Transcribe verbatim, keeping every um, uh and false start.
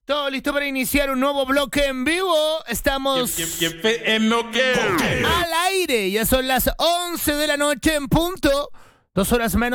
Todo listo para iniciar un nuevo bloque en vivo. Estamos al aire. Ya son las once de la noche en punto. Dos horas menos.